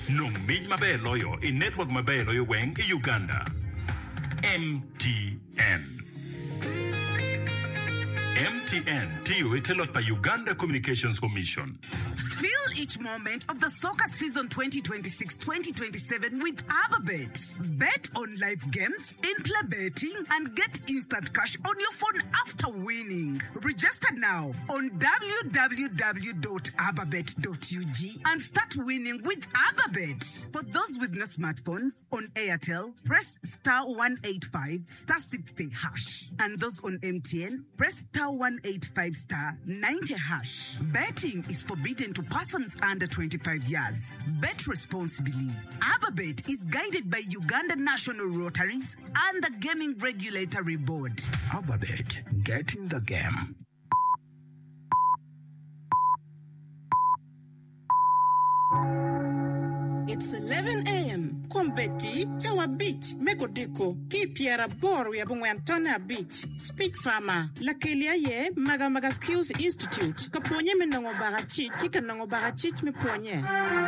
No mid mabelo yo in network mabelo yo weng in Uganda. MTN. MTN tiyo itelot pa Uganda Communications Commission. Feel each moment of the soccer season 2026-2027 with ABBABET. Bet on live games, in-play betting, and get instant cash on your phone after winning. Register now on www.abbabet.ug and start winning with ABBABET. For those with no smartphones, on Airtel, press *185 *60#. And those on MTN, press *185 *90#. Betting is forbidden to persons under 25 years. Bet responsibly. ABBABET is guided by Uganda National Rotaries and the Gaming Regulatory Board. ABBABET, get in the game. It's 11 a.m. Kumbeti, Chawa Beach, Mekodeko, Kipiera Bor, Yabungwantona Beach, Speak Farmer, Lakelia Ye, Maga Skills Institute, Kaponye Menongo Barachi, Kikanongo Barachich me Ponye.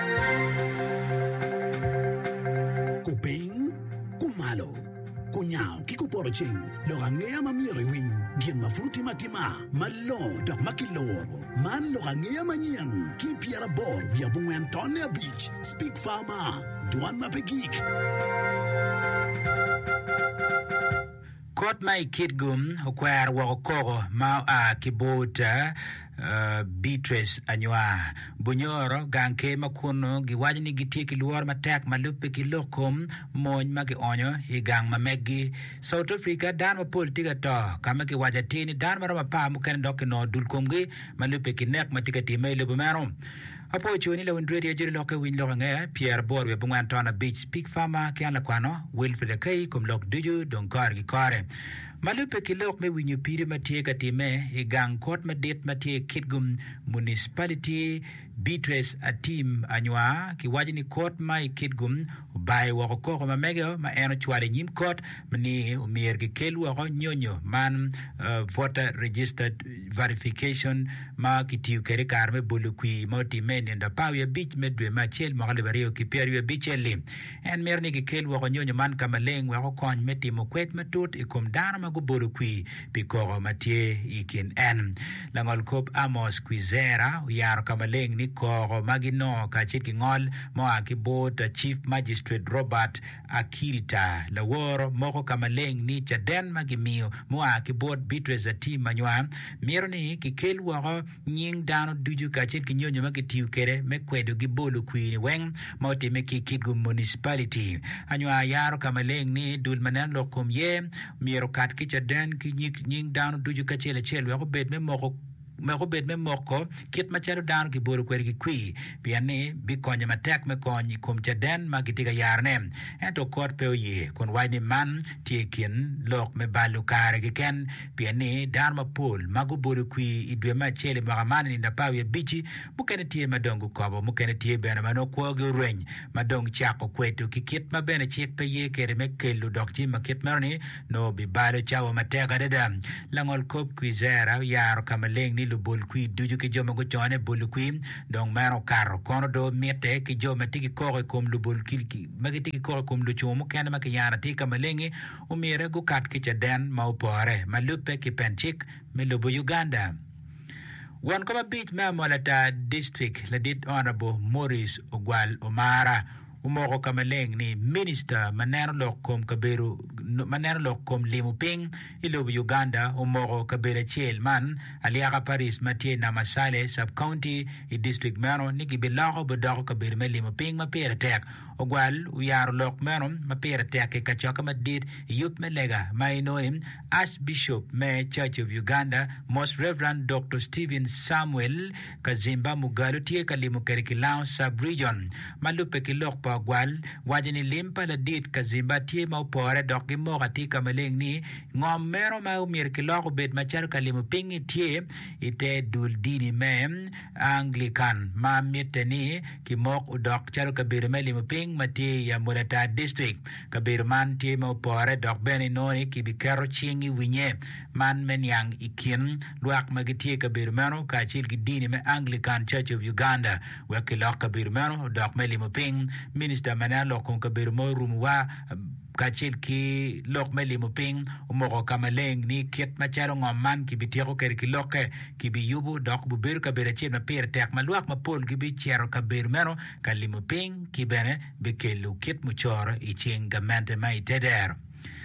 Kuping, Kumalo. Kunyao kikuporoching logangea mamiri wing gien mafruti matima malo dok makiloro man logangea manyan kipiara bor ya bunwe Antonia Beach Speak Farmer duan mapegik Kot mai Kitgum hukwar wakoko ma kibota Beatrice Anywa Bunyoro ganke makuno giwajini gitiki luar matak malupe kilokom mony maki onyo higang mamegi South Africa dan mapul tiga to kama ki wajatini dan marama pa mukene doke no dulkomgi malupe kinek matika time lupu merom Apo chuni la windredi ya jiri loke win loke nge Pierre Borwe bungwan tona Beach Speak Farmer kian la kwano Wilfred Kay kum lok duju donkar ki kore Malupe kilok me winyu piri matie katime igang kot madit matie Kitgum Municipality Beatrice Atim Anywa kiwajini kot mai Kitgum bai wakoko mamego ma eno chwale nyim kot mani umir ki kelu wako nyonyo man voter registered verification ma kitiu kere karme bulukwi moti meni nda pawya beach medwe ma chel makalibario kipiario bicheli en merni ki kelu wako nyonyo man kamaleng wako kony meti mokwet matut ikum dana magubulu kwi pikoro matie ikin en langol kop Amos Kwizera uyaro kamaleng ni koro magino kachit ki ngol mo akibot Chief Magistrate Robert Akirita laworo moko kamaleng ni chaden magimio mo akibot Beatrice Atim Anywa mironi ki kelu wako nying dano duju kachit ki nyonyo makitiu kere mekwedo gibolo kwi weng moti meki Kitgum Municipality Anywa yaro kamaleng ni dulmanen lokom ye miro kat ki chaden ki nying dano duju kachele chel wako bed me moko kit macharo dano ki bolo kweri ki kwi piane bi konye matek me konye kum chaden magitika yarne ento kot peo ye kon wajni man tiekin lok me balu kare ki ken piane dano mapol mago bolo kwi idwe machele makamani ni napawe bichi mukene tie madongo kobo mukene tie bena mano kwoge ureny madong chako kwetu ki kit mabene chik pe ye kere me kelu dokchi makit merni no bi balo chawo mateka dada langol kop Kwizera yaro kamaleng ni bol kwi duju ki joma go chone bol kwi dong maro karo kono do mete ki joma tiki kore kom lu bol kilki magi tiki kore kom lu chomo kena makiyana tika malengi umire go kat ki chaden maupore malupe ki penchik melubo Uganda Wan kama beach Molata district ladit honorable Maurice Ogwal Omara umoko kamaleng ni minister manero lokom kaberu manero lokom limuping ilobu Uganda umoko kabere chel man aliaka Paris matie na masale sub county I district mero niki bilako bodoko kabere me limuping mapere tek ogwal uyaro lok mero mapere tek kachoka madid yup melega mainoim Archbishop me Church of Uganda Most Reverend Dr. Stephen Samuel Kazimba Mugalu tie kalimu kerikilao sub region malupe kilok gwal wajini limpa la dit kazimba tie ma upore dok gi moga ti kamaleng ni ngom mero ma umir ki loko bet macharo kalimu pingi tie ite dul dini me Anglican ma miete ni ki mok udok charo kabiru me limu ping ma tie ya Mulata district kabiru man tie ma upore dok beni noni ki bikero chingi winye man menyang ikin luak magitie kabiru meno ka chil ki dini me Anglican Church of Uganda weki lok kabiru meno dok me limu ping minister mana lokon kabiru mo rumuwa kachil ki lok me limu ping umoko kamaleng ni kiet macharo ngoman ki bitiako keri ki loke ki bi yubu dok bubiru kabiru chil ma pire tek maluak mapol ki bi chero kabiru meno ka limu ping ki bene bikelu kiet muchoro iching gamente ma iteder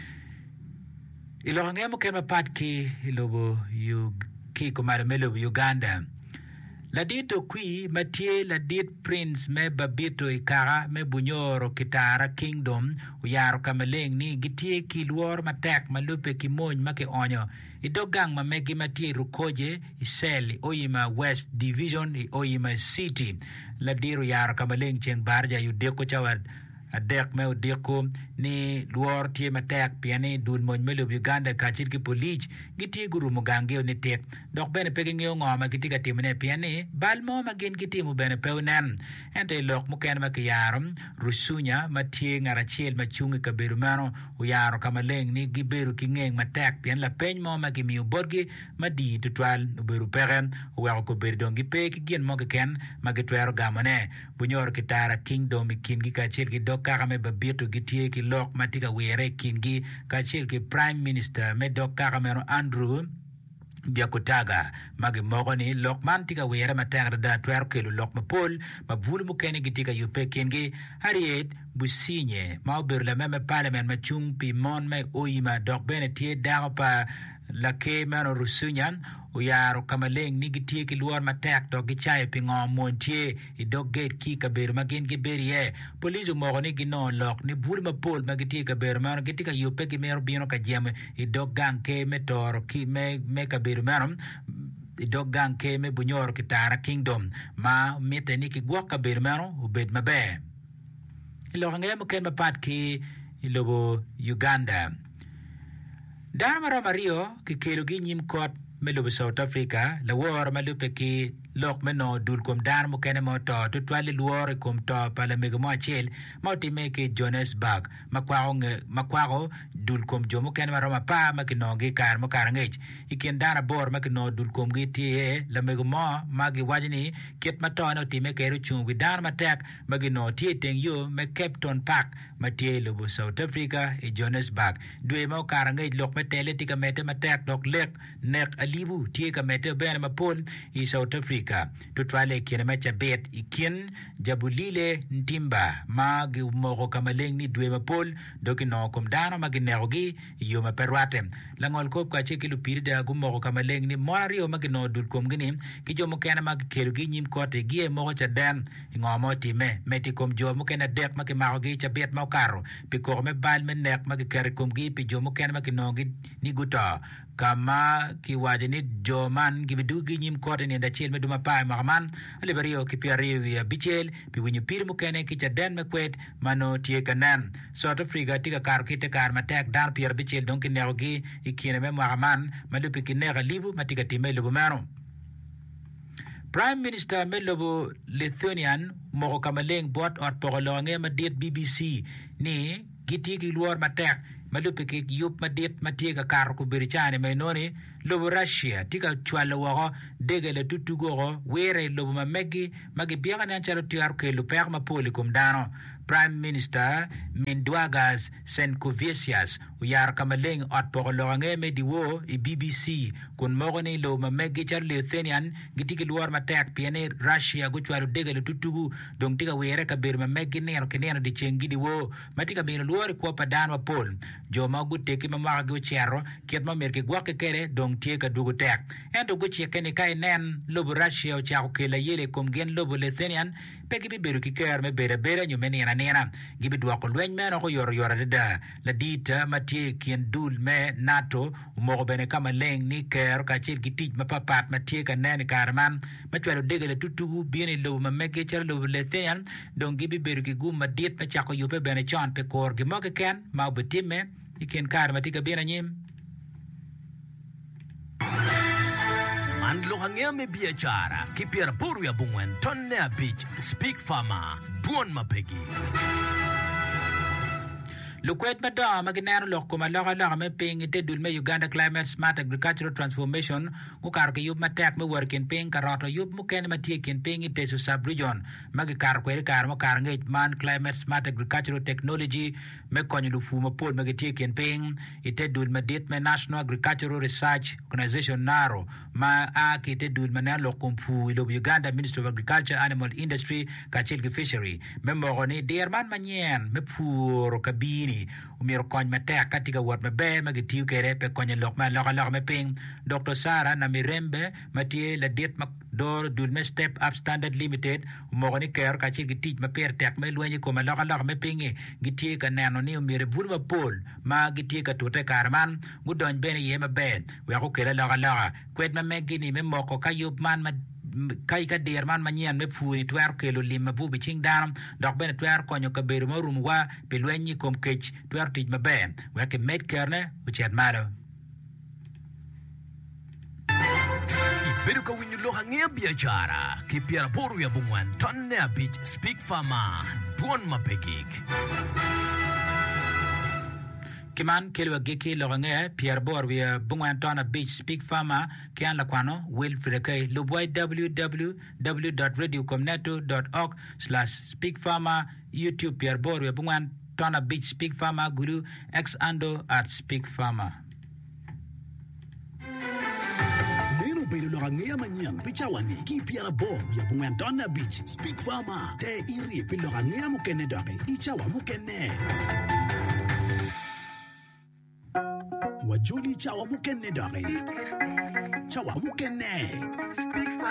ilongemo kema pat ki ilobo ki kumare melobo Uganda la dito qui matie la dit prince me babito ikara me bunyoro kitara kingdom uyaro kamaleng ni gitie ki luor matek malupe ki mony make onyo idogang ma megi matie rukoje iseli oyima west division oyima city la diru yaro kamaleng cheng barja yudeko chawad adek me udeko ni luor tie matek piani dun mon melo Uganda ka chit ki police giti guru mugange ni tek dok bene pege ngeo ngoma giti ka timne piani balmo magen giti mu bene peunen ente lok muken ma kiyarum rusunya matie ngarachiel machungi ka berumano uyaro kamaleng ni giberu kingeng matek pian la pen mo ma kimi borgi madi tutwal beru peren uwa ko berdongi pe ki gen mo ken magitwero gamone bunyor kitara kingdom kingi ka chil ki dokara me babito gitie ki lok matika were kingi ka chil ki prime minister me dokara me Andrew Biakutaga magi mogoni lok mantika were matanga da twer kelu lok mapol mabvulu mukene gitika yupe kingi Harriet Businye mauber la meme parliament machung pi mon me oyima dok bene tie dagpa la ke mano rusunyan uyaro kamaleng ni gitie ki luor matek to gichaye pingo montie I dog gate ki kaber magen giberie police mogoni gino lok ni bur mapol magitie kaber mano gitika yupe ki mero bino ka jeme I dog gang ke metor ki me kaber mano I dog gang ke me bunyor kitara kingdom ma meteni ki gwa kaber mano ubed mabe ilo hange mo ken mapat ki ilobo Uganda Dama Mario ki kelo gi nyim kot melobo South Africa la war malupe ki lok meno dul kom dan mo kene mo to twali luor kom to pala mego mo achel mo time ki Johannesburg makwago dul kom jomo kene maroma pa makinongi kar mo karangech iken dana bor makino dul kom gi tie la mego mo magi wajini ket matono time kero chungi dan matek magino tie teng yo me Capton Park matie lobo South Africa e Johannesburg dwe mo karangech lok metele tika mete matek dok lek nek alibu tie ka mete bene mapol I South Africa to twale kene mecha bet ikin jabulile ntimba magi moko kamaleng ni dwe mapol doki no kom dano magi nerogi yo maperwate langol kop ka cheki lupiri da gumoko kamaleng ni monario magi no dul kom gini ki jomo kene magi kelugi nyim kote gie moko cha den ngomo time meti kom jomo kene dek magi marogi cha bet maukaro pi korme bal me nek magi kere kom gi pi jomo kene magi nongi ni guta kama kiwajini joman gibidugi nyim kote ni ndachil meduma pae makaman alibario kipiario ya bichel pi winyu piri mukene kicha den mekwet mano tie kanan South Africa tika karo kite kar matek dan piar bichel donki nerogi ikine me makaman malupi kinega libu matika time lubu mano Prime Minister melobo Lithuanian moko kamaleng bot or pogolonge madit BBC ni giti ki luor matek malupe ke yup madit matiga kar ko berichane may noni lobo Russia tika chwalo wo degele tutugo were lobo magi biaga nan chalo tiar ke luper ma polikum dano Prime Minister Mindwagas Senkovesias uyar kamaleng at pogolonge me diwo I BBC kun mogoni lo magi char Lithuanian gitiki luar matek piane Russia go chwalo degele tutugu dong tika were ka ber magi ne keneno di chengi diwo matika be luar ko padan ma pol jo ma gutte ki ma go chero ket ma mer ke gwa ke kere dong tie ka dugu tek ento go che kene kai nen lobo Russia o chao ke la yele kom gen lobo Lithuanian pe gibi beru ki ker me bere nyumeni nena gibi duako lweny me no ko yor da la dita matie kien dul me NATO mo bene kama leng ni ker ka chil ki tij mapapat matie ka nen karman ma chwalo degele tutu bieni lo ma meke chalo lo le thyan don gibi beru ki gum madit ma chako yupe bene chon pe kor gi mo ke ken ma betime iken kar matika biena nyim Manlo hangea me biashara kipiara boru ya bungwen tonne a beach speak farmer duon mapegi Lukwet mada maginero loko malaga me ping ite dul me Uganda Climate Smart Agricultural Transformation ukar ke yub matek me working ping karoto yub muken matiekin ping ite su sub-region magikar kweri kar mo kar ngej man Climate Smart Agricultural Technology me konyo lufuma pol magitiekin ping ite dul madit me National Agricultural Research Organization NARO ma aki ite dul me loko mfu ilo Uganda Ministry of Agriculture Animal Industry kachilki fishery me mogoni dearman manyen me puro kabini umiro kony matek katika wat mabe magitiu kere pe konye lok me ping Dr. Sara na mirembe matie la diet dor dulme step up standard limited umogoni ker kachil gitij maper tek me lwenye ko malok me pingi gitie ka neno ni umire bulma pol ma gitie ka tote karman gudon bene yema bed we ko kele lok kwet ma megini me moko kayub man ma kai ka der man manyen me furi twer kelo lim bu bi ching danam dok ben twer konyo ka beru mo rum wa pe lwenyi kom kech twer tij mabe we ke med kerne u chet malo Beru ka winyo lo hangea biashara kipiara boru ya bungwen tonne a beach speak farmer duon mapegik Kiman kelwa geki logange Pierre Borwia bungwan tona beach speak farmer kian la kwano will freke lubwai www.radiocomneto.org/speak farmer YouTube Pierre Borwia bungwan tona beach speak farmer guru @speak farmer Nero pero lo ganea mañana pichawani ki piara bor ya bungwan tona beach speak farmer te iri pero ganea mukene dake ichawa mukene Wajuli chawa mukene dake chawa mukene